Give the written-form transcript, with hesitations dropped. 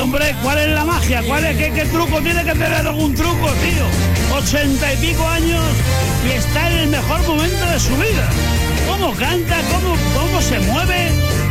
Hombre, ¿cuál es la magia? ¿Qué truco? Tiene que tener algún truco, tío. 80 y pico años y está en el mejor momento de su vida. ¿Cómo canta? ¿Cómo se mueve?